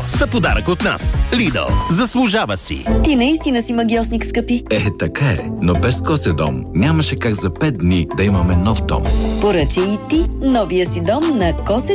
са подарък от нас. Lidl. Заслужава си. Ти наистина си магиосник, скъпи. Така е, но без Коседом нямаше как за 5 дни да имаме нов дом. Поръчай и ти новия си дом на Косе